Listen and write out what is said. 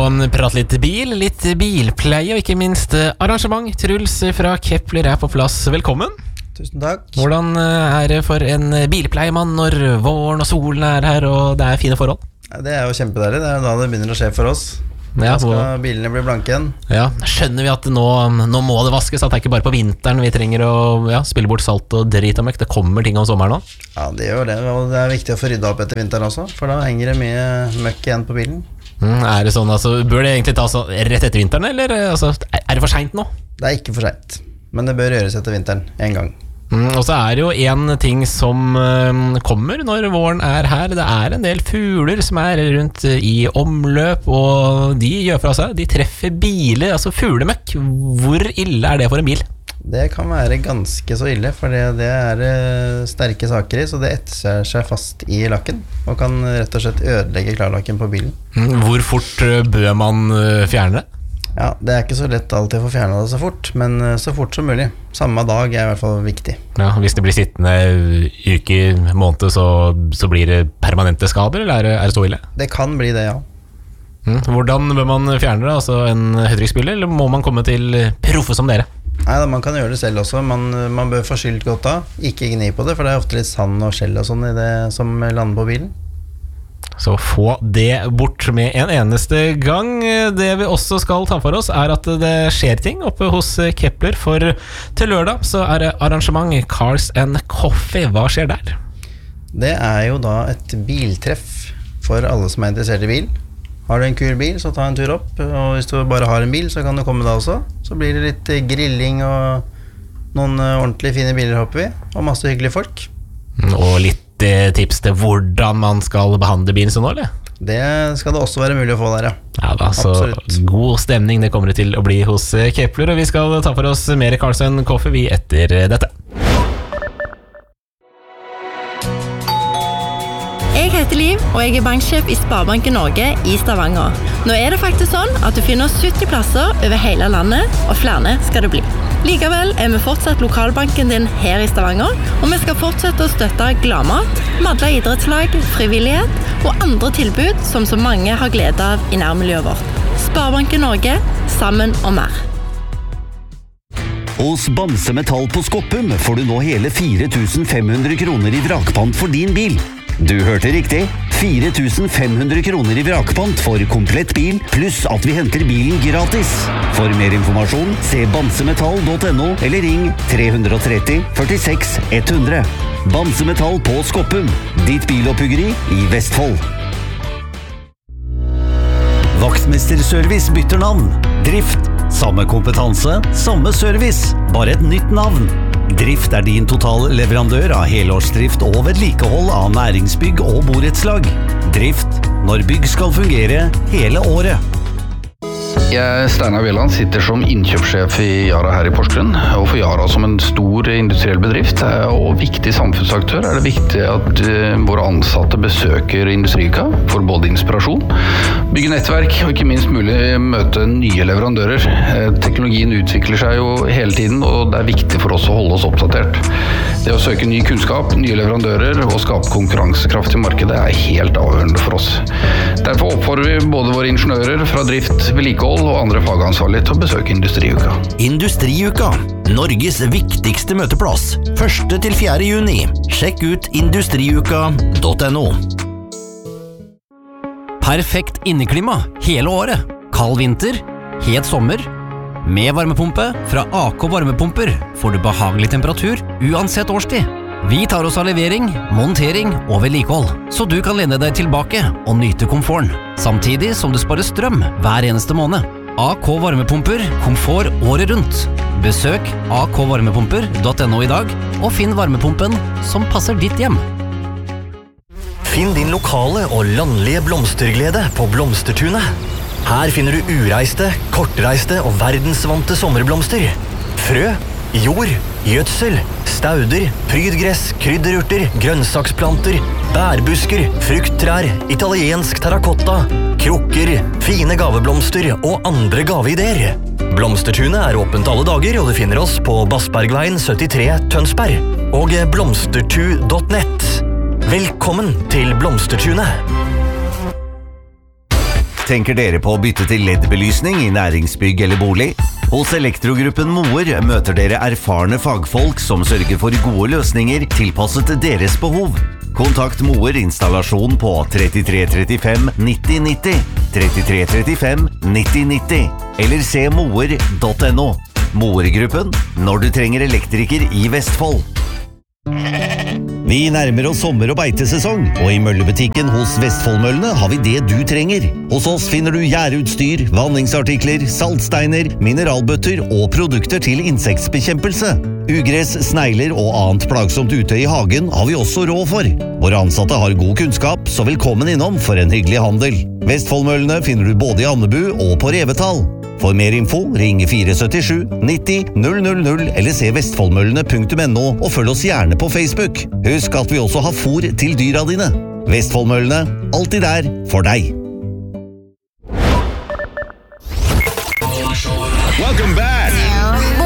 prate litt bil, litt bilpleie og ikke minst arrangement. Truls fra Kepler på plass. Velkommen. Tusen takk. Hvordan det for en bilpleiemann når våren og solen her og det fine forhold? Ja, det jo kjempedeilig. Det da det begynner å skje for oss. Ja, da skal bilene bli blanke igjen. Ja, skjønner vi at nå må det vaskes, at det ikke bare på vinteren vi trenger å spille bort salt og drit og møkk. Det kommer ting om sommeren nå. Ja, det gjør det, og det viktig å få rydda opp etter vinteren også, for da henger det mye møkk igjen på bilen. Det sånn, altså, bør det egentlig ta rett etter vinteren, eller altså, det for sent nå? Det ikke for sent, men det bør gjøres etter vinteren en gang. Og så det jo en ting som kommer når våren her. Det en del fugler som rundt i omløp, og de gjør fra seg. De treffer biler, altså fuglemøkk. Hvor ille det for en bil? Det kan være ganske så ille, for det sterke saker i, så det etser seg fast i lakken, og kan rett og slett ødelegge klarlakken på bilen. Hvor fort bør man fjerne det? Ja, det ikke så lett alltid å få fjernet det så fort, men så fort som mulig. Samme dag i hvert fall viktig. Ja, hvis det blir sittende uker, måned, så blir det permanente skader, eller det så ille? Det kan bli det, ja. Hvordan bør man fjerne det? Altså en høytrykksspyler, eller må man komme til proffe som dere? Nei, man kan gjøre det selv også. Man bør få skylt godt av. Ikke gni på det, for det ofte litt sand og skjell og sånn i det som lander på bilen. Så få det bort med en eneste gang. Det vi også skal ta for oss at det skjer ting oppe hos Kepler. For til lørdag så det arrangement Cars and Coffee. Hva skjer der? Det jo da et biltreff for alle som interessert i bil. Har du en kul bil, så ta en tur opp. Og hvis du bare har en bil, så kan du komme da også. Så blir det litt grilling og noen ordentlig fine biler, håper vi. Og masse hyggelige folk. Og litt tips til hvordan man skal behandle bilen sånn nå, eller? Det skal det også være mulig å få der, ja. Ja da, så absolutt. God stemning det kommer det til å bli hos Kepler, og vi skal ta for oss mer Cars and Coffee vi etter dette. Jeg heter Liv, og jeg banksjef i Sparebanken Norge i Stavanger. Nå det faktisk sånn at du finner 70 plasser over hele landet, og flere skal det bli. Likevel vi fortsatt lokalbanken din her i Stavanger, og vi skal fortsette å støtte gladmat, madla idrettslag, frivillighet og andre tilbud som så mange har glede av i nærmiljøet vårt. Sparebanken Norge, sammen og mer. Hos Bamse Metall på Skoppum får du nå hele 4.500 kroner i vrakpant for din bil. Du hørte riktig. 4.500 kroner i vrakpant for komplett bil, pluss at vi henter bilen gratis. For mer informasjon, se bamsemetall.no eller ring 330 46 100. Bamse Metall på Skoppum, ditt biloppbyggeri i Vestfold. Vaktmesterservice bytter navn. Drift, samme kompetanse, samme service, bare et nytt navn. Drift din total leverandør av helårsdrift og vedlikehold av næringsbygg og borettslag. Drift, når bygg skal fungere hele året. Jeg, Steinar Veland, sitter som innkjøpssjef i Yara her i Porsgrunn, og for Yara som en stor industriell bedrift og viktig samfunnsaktør det viktig at våre ansatte besøker Industriuka for både inspirasjon, bygge nettverk og ikke minst mulig møte nye leverandører. Teknologien utvikler seg jo hele tiden, og det viktig for oss å holde oss oppdatert. Det å søke ny kunnskap, nye leverandører og skape konkurransekraft i markedet helt avgjørende for oss. Derfor oppfordrer vi både våre ingeniører fra drift, vedlikehold og andre fagansvarlige til å besøke Industriuka. Industriuka, Norges viktigste møteplass. 1. til 4. juni. Sjekk ut industriuka.no. Perfekt inneklima hele året. Kald vinter, het sommer. Med varmepumpe fra AK Varmepumper får du behagelig temperatur uansett årstid. Vi tar oss av levering, montering og vedlikehold, så du kan lene deg tilbake og nyte komforten, samtidig som du sparer strøm hver eneste måned. AK Varmepumper, komfort året rundt. Besøk akvarmepumper.no i dag, og finn varmepumpen som passer ditt hjem. Finn din lokale og landlige blomsterglede på Blomstertunet. Her finner du ureiste, kortreiste og verdensvante sommerblomster. Frø, jord, gjødsel, stauder, prydgress, krydderurter, grønnsaksplanter, bærbusker, frukttrær, italiensk terrakotta, krukker, fine gaveblomster og andre gaveideer. Blomstertunet åpent alle dager, og du finner oss på Bassbergveien 73 Tønsberg og blomstertu.net. Velkommen til Blomstertunet! Tenker dere på å bytte til LED-belysning I næringsbygg eller bolig? Hos Elektrogruppen Moer møter dere erfarne fagfolk som sørger for gode løsninger tilpasset deres behov. Kontakt Moer installasjon på 3335 90 90, 3335 90 90, eller se moer.no. Moer-gruppen, når du trenger elektriker I Vestfold. Vi nærmer oss sommer- og beitesesong, og I møllebutikken hos Vestfoldmøllene har vi det du trenger. Hos oss finner du gjærutstyr, vanningsartikler, saltsteiner, mineralbøtter og produkter til insektbekjempelse. Ugress, snegler og annet plagsomt ute I hagen har vi også råd for. Våre ansatte har god kunnskap, så velkommen innom for en hyggelig handel. Vestfoldmøllene finner du både I Andebu og på Revetal. For mer info, ring 477 90 000 eller se vestfoldmøllene.no og følg oss gjerne på Facebook. Husk at vi også har fôr til dyra dine. Vestfoldmøllene, alltid der for deg. Welcome back.